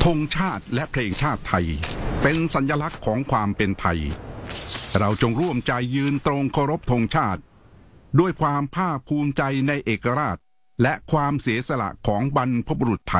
ธงชาติและเพลงชาติไทยเป็นสัญลักษณ์ของความเป็นไทยเราจงร่วมใจยืนตรงเคารพธงชาติด้วยความภาคภูมิใจในเอกราชและความเสียสละของบรรพบุรุษไทย